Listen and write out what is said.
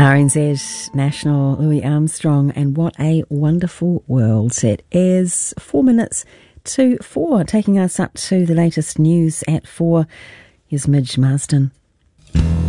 RNZ National, Louis Armstrong, and what a wonderful world. It is 4 minutes to 4, taking us up to the latest news at 4. Here's Midge Marsden.